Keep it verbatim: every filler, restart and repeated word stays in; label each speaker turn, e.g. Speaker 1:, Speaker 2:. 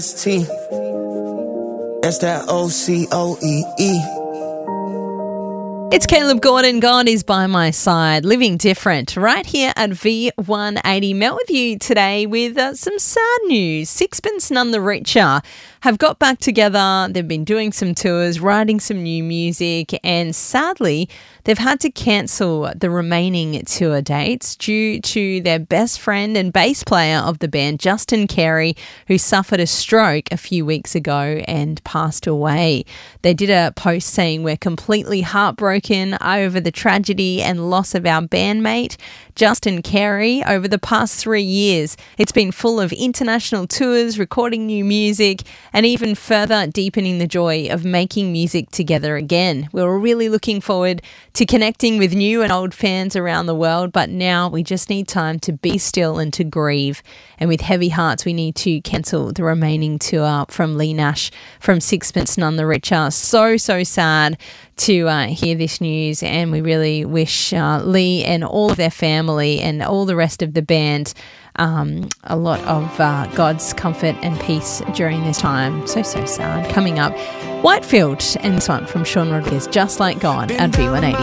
Speaker 1: T. That's that O C O E E.
Speaker 2: It's Caleb Gordon. God is by my side, living different, right here at V one eighty. Met with you today with uh, some sad news. Sixpence None the Richer have got back together. They've been doing some tours, writing some new music, and sadly, they've had to cancel the remaining tour dates due to their best friend and bass player of the band, Justin Carey, who suffered a stroke a few weeks ago and passed away. They did a post saying, "We're completely heartbroken over the tragedy and loss of our bandmate, Justin Carey, over the past three years. It's been full of international tours, recording new music, and even further deepening the joy of making music together again. We were really looking forward to connecting with new and old fans around the world, but now we just need time to be still and to grieve. And with heavy hearts, we need to cancel the remaining tour." From Lee Nash from Sixpence None the Richer. So, so sad to uh, hear this news, and we really wish uh, Lee and all of their family and all the rest of the band um, a lot of uh, God's comfort and peace during this time. So, so sad. Coming up, Whitefield and this one from Sean Rodriguez, Just Like God at V one eighty.